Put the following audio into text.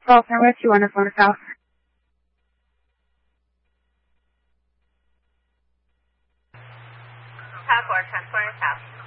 Faulkner with you on the phone south. Tower 4, transport south.